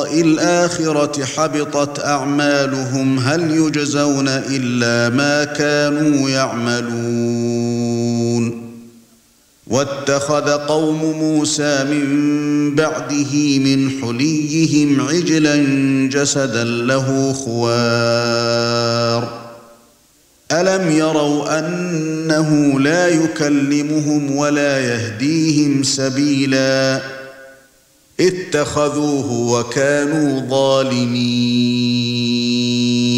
لقاء الآخرة حبطت أعمالهم هل يجزون إلا ما كانوا يعملون واتخذ قوم موسى من بعده من حليهم عجلا جسدا له خوار ألم يروا أنه لا يكلمهم ولا يهديهم سبيلا اتخذوه وكانوا ظالمين